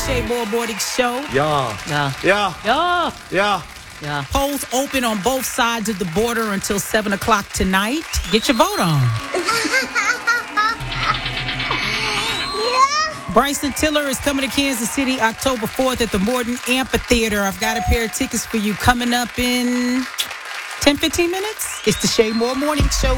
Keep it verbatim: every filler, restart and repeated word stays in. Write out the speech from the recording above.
Shay Moore Morning Show. Yeah. Yeah. Yeah. Yeah. Yeah. Yeah. Polls open on both sides of the border until seven o'clock tonight. Get your vote on. Bryson Tiller is coming to Kansas City October fourth at the Morton Amphitheater. I've got a pair of tickets for you coming up in ten, fifteen minutes. It's the Shay Moore Morning Show.